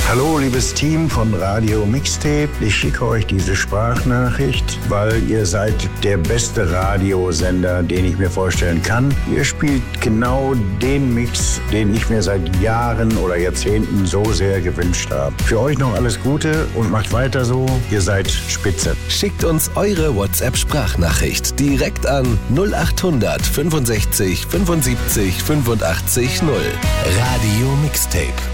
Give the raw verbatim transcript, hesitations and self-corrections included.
Hallo, liebes Team von Radio Mixtape. Ich schicke euch diese Sprachnachricht, weil ihr seid der beste Radiosender, den ich mir vorstellen kann. Ihr spielt genau den Mix, den ich mir seit Jahren oder Jahrzehnten so sehr gewünscht habe. Für euch noch alles Gute und macht weiter so. Ihr seid spitze. Schickt uns eure WhatsApp-Sprachnachricht direkt an null acht hundert fünfundsechzig fünfundsiebzig fünfundachtzig null. Radio Mixtape.